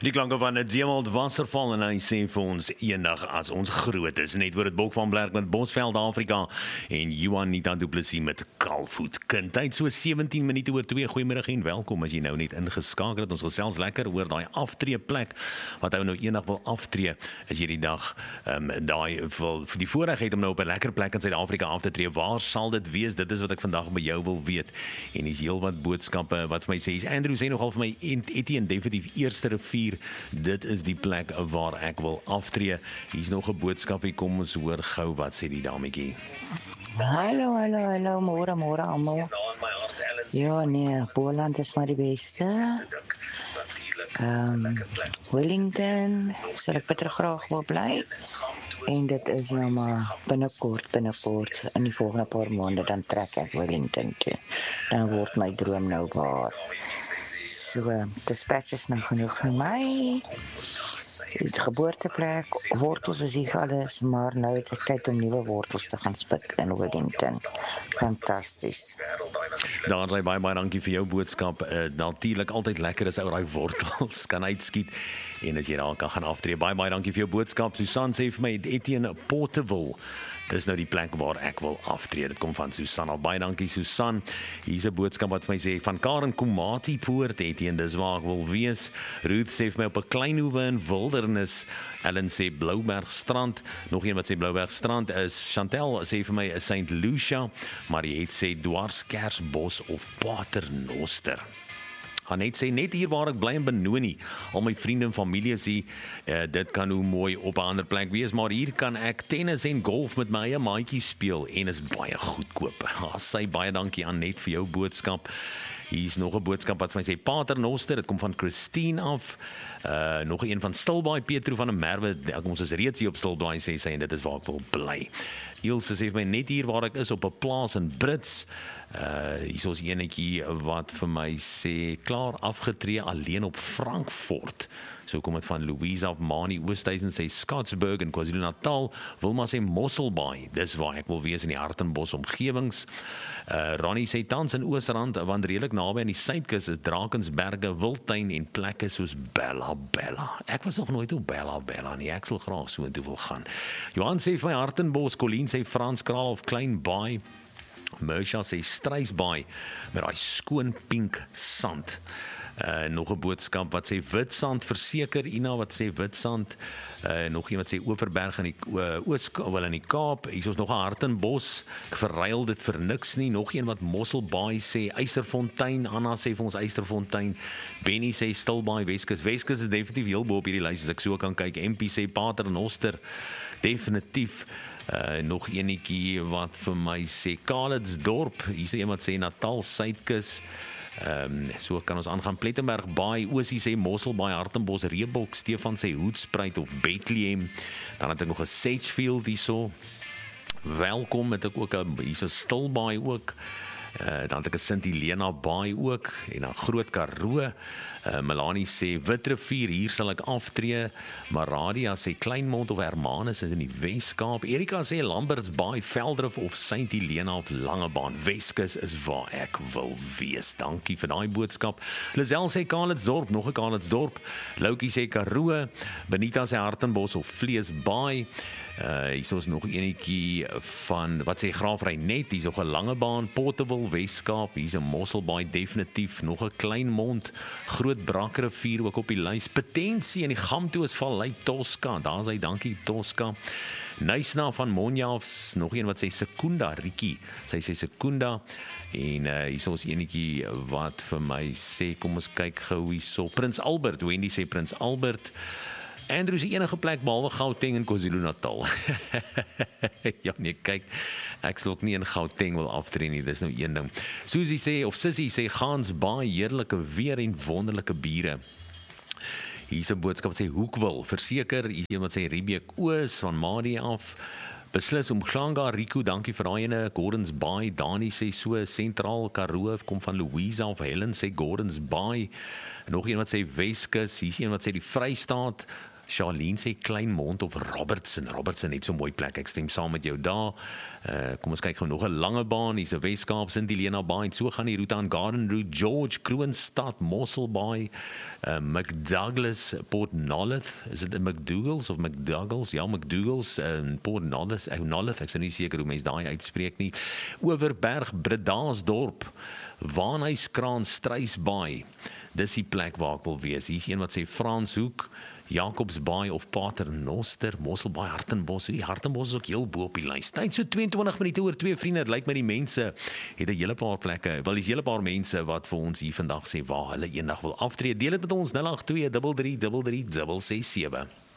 Die klanke van Djemald Wasserval en hy sê vir ons eendag as ons groot is, net word dit Bok van Blerk met Bosveld Afrika en Juanita Du Plessis met Kalfoet. Kindheid so 17 minute oor 2. Goeiemiddag en welkom as jy nou net ingeskakel het. Ons gesels lekker oor daai aftreeplek wat ou nou eendag wil aftree as jy die dag daai vir die voorreg het om nou op 'n lekker plek in Suid-Afrika af te tree. Waar sal dit wees? Dit is wat ek vandag by jou wil weet. En dis heelwat boodskappe wat vir my sê. Andrew sê nogal vir my Etienne definitief Eerste Rivier. Dit is die plek waar ek wil aftree. Hier's nog 'n boodskapie, kom ons hoor gou wat sê die dametjie. Hallo, môre almal. Ja nee, Boland is maar die beste. Wellington sal ek bitter graag wil bly. En dit is nou maar binnekort, in die volgende paar maande, dan trek ek Wellington toe. Dan word my droom nou waar. So, dispatch is nou genoeg vir my. Die geboorteplek, wortels is hier alles, maar nou het ek tyd om nuwe wortels te gaan spik in Wellington. Fantasties. Daar sê baie dankie vir jou boodskap. Natuurlik altyd lekker as ou daai wortels kan uitskiet en as jy daar kan gaan aftree. Baie dankie vir jou boodskap. Susan sê vir my Etienne Portable. Dis nou die plek waar ek wil aftree. Dit kom van Susan. Baie dankie Susan. Hier's 'n boodskap wat vir my sê van Karen Komati Poort, Etienne, dis waar ek wil wees. Ruth sê vir my op 'n klein hoewe in Wildernis. Ellen sê Bloubergstrand. Nog een wat sê Bloubergstrand is Chantel sê vir my is St. Lucia. Mariette sê Dwarskersbos of Paternoster. Anet sê net hier waar ek bly in Benoni. Al my vriende en familie sê dit kan hoe mooi op 'n ander plek wees, maar hier kan ek tennis en golf met my eie maatjies speel en is baie goedkoop. Sy baie dankie Anet vir jou boodskap. Hier's nog 'n boodskap wat vir my sê Paternoster, dit kom van Christine af. Nog een van Stilbaai, Petro van der Merwe. Ons is reeds hier op Stilbaai sê sy en dit is waar ek wil bly. Ilse sê vir my net hier waar ek is op 'n plaas in Brits. Hier is enetjie wat vir my sê klaar afgetree alleen op Frankfurt. So kom dit van Louise af Mani Oosthuizen sê Scottsburg en KwaZulu-Natal. Wilma sê Mosselbaai. Dis waar ek wil wees in die Hartenbos omgewings. Ronnie sê tans in Oosrand want redelik naby aan die suidkus is Drakensberge, Wildtuin en plekke soos Bella. Ek was nog nooit op Bella nie. Ek sal graag so intoe wil gaan. Johan sê vir my Hartenbos, Colleen sê Frans Kraal of Klein Baai. Mersha sê Struisbaai met daai skoon pink sand. Nog 'n boodskap wat sê Witsand verseker, Ina wat sê Witsand. Nog een wat sê Oeverberg in die Oos-Kaap in die Kaap. Hier is nog 'n Hartenbos. Ek verruil dit vir niks nie. Nog een wat Mosselbaai sê Eysterfontein. Anna sê vir ons Eysterfontein. Benny sê Stilbaai Weskus. Weskus is definitief heel bo op hierdie lys as ek so kan kyk. MP sê Paternoster. Definitief. Nog enetjie wat vir my sê Calitzdorp. Hier is een wat sê Natal Suidkus. So kan ons aangaan. Plettenberg Baai, Oosie sê Mosselbaai, Hartenbos, Reebok, Stefan sê Hoedspruit of Bethlehem. Dan het ek nog 'n Sedgefield hierso. Welkom het ek ook hierso Stilbaai ook. Dan het ek 'n Sint Helena Baai ook en dan Groot Karoo. Melanie sê Witrivier, hier sal ek aftree. Maradia sê Kleinmond of Hermanus is in die Wes-Kaap. Erika sê Lamberts Baai, Veldrif of Sint Helena of Langebaan. Weskus is waar ek wil wees. Dankie vir daai boodskap. Lisel sê Calitzdorp, nog 'n Calitzdorp. Loukie sê Karoo. Benita sê Hartenbos of Vleesbaai. Hier is nog enetjie van wat sê Graafrenet, hier's nog 'n Langebaan, Portable, Wes-Kaap, hier's 'n Mosselbaai definitief, nog 'n Kleinmond, Groot Brakrivier ook op die lys. Potensie in die Gamtoos Vallei Tosca. Daar's hy, dankie Tosca. Nysna van Monjaafs, nog een wat sê Sekunda Rikkie. Sy sê Sekunda en hier is ons enetjie wat vir my sê kom ons kyk gou hierso. Prins Albert, Wendy sê Prins Albert. Andrew is die enige plek behalwe Gauteng en KwaZulu-Natal. Ja nee, kyk, ek sal ook nie in Gauteng wil aftree nie, dis nou een ding. Susie sê, of Sissie sê, Gansbaai, heerlike weer en wonderlike bure. Hier is 'n boodskap wat sê Hoekwil, verseker, hier is een wat sê Riebeek Oos, van Madi af, beslis om Glanga, Rico, dankie vir daai ene, Gordons Bay, Dani sê so, Sentraal Karoo, kom van Louisa of Helen sê Gordons Bay, nog een wat sê Weskus, hier is een wat sê die Vrystaat, Charlene sê Kleinmond of Robertson het so 'n mooi plek. Ek stem saam met jou daar. Kom ons kyk gou nog 'n lange baan. Hier's 'n Weskaap, Sint-Helena Bay en so gaan die roete aan Garden Route, George, Kroonstad, Mossel Bay, McDouglas, Port Nolloth. Is dit 'n McDougals of McDougals? Ja, McDougals in Port Nolloth. Nolloth, ek is nie seker hoe mense daai uitspreek nie. Oeverberg, Bredasdorp, Waanhuiskraan, Struisbaai. Dis die plek waar ek wil wees. Hier's een wat sê Franshoek, Jacobsbaai of Paternoster, Mosselbaai, Hartenbos. Die Hartenbos is ook heel bo op die lys. Tyd so 22 minute oor 2 vriende. Dit lyk my die mense het 'n hele paar plekke. Wel, dis 'n hele paar mense wat vir ons hier vandag sê waar hulle eendag wil aftree. Deel dit met ons 082 33 667.